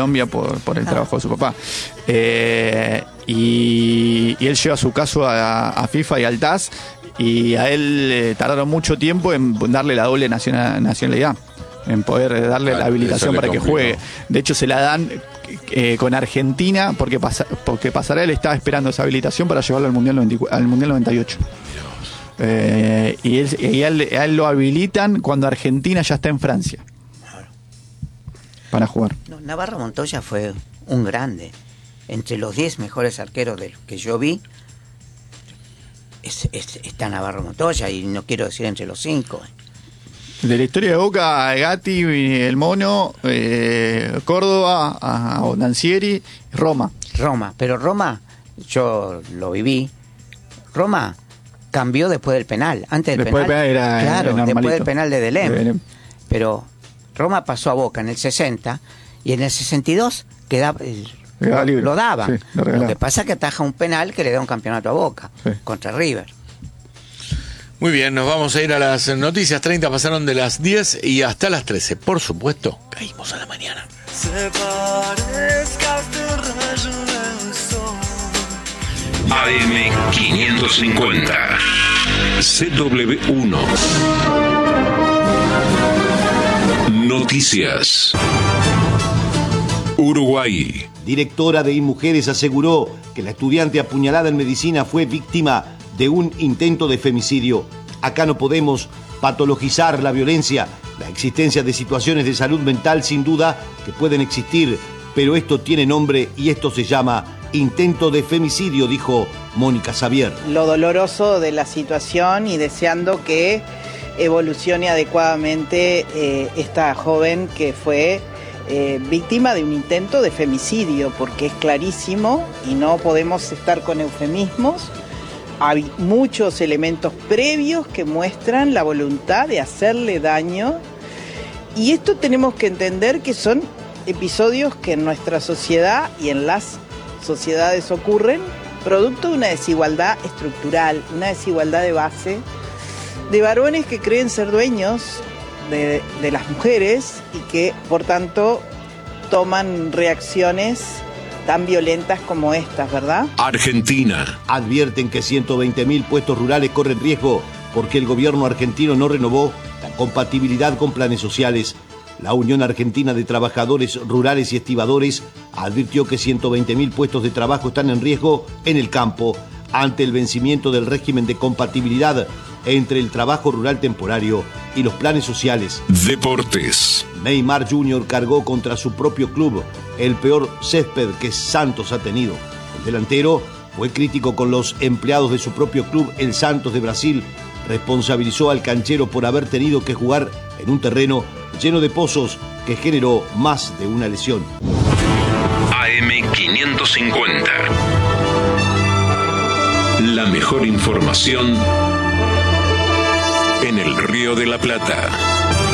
Colombia por el trabajo de su papá. Y él lleva su caso a FIFA y al TAS, y a él tardaron mucho tiempo en darle la doble nacionalidad, en poder darle la habilitación para que juegue. De hecho, se la dan con Argentina porque Pasarela estaba esperando esa habilitación para llevarlo al Mundial 98. Y a él lo habilitan cuando Argentina ya está en Francia para jugar. Navarro Montoya fue un grande. Entre los 10 mejores arqueros de los que yo vi está Navarro Montoya, y no quiero decir entre los 5. De la historia de Boca, Gatti, el Mono, Córdoba, a Onancieri, Roma. Pero Roma, yo lo viví. Roma cambió después del penal. Antes del después penal era claro, después del penal de Delem. Pero Roma pasó a Boca en el 60, y en el 62 lo daba. Sí, lo que pasa es que ataja un penal que le da un campeonato a Boca, contra River. Muy bien, nos vamos a ir a las noticias. 30 pasaron de las 10 y hasta las 13. Por supuesto, caímos a la mañana. AM 550 CW1 Noticias. Uruguay. Directora de InMujeres aseguró que la estudiante apuñalada en medicina fue víctima de un intento de femicidio. Acá no podemos patologizar la violencia. La existencia de situaciones de salud mental sin duda que pueden existir, pero esto tiene nombre y esto se llama intento de femicidio, dijo Mónica Xavier. Lo doloroso de la situación y deseando que evolucione adecuadamente esta joven que fue víctima de un intento de femicidio, porque es clarísimo y no podemos estar con eufemismos. Hay muchos elementos previos que muestran la voluntad de hacerle daño, y esto tenemos que entender que son episodios que en nuestra sociedad y en las sociedades ocurren producto de una desigualdad estructural, una desigualdad de base, de varones que creen ser dueños de las mujeres y que por tanto toman reacciones tan violentas como estas, ¿verdad? Argentina. Advierten que 120.000 puestos rurales corren riesgo porque el gobierno argentino no renovó la compatibilidad con planes sociales. La Unión Argentina de Trabajadores Rurales y Estibadores advirtió que 120.000 puestos de trabajo están en riesgo en el campo ante el vencimiento del régimen de compatibilidad entre el trabajo rural temporario y los planes sociales. Deportes. Neymar Jr. cargó contra su propio club el peor césped que Santos ha tenido. El delantero fue crítico con los empleados de su propio club, el Santos de Brasil. Responsabilizó al canchero por haber tenido que jugar en un terreno lleno de pozos que generó más de una lesión. AM 550. La mejor información en el Río de la Plata.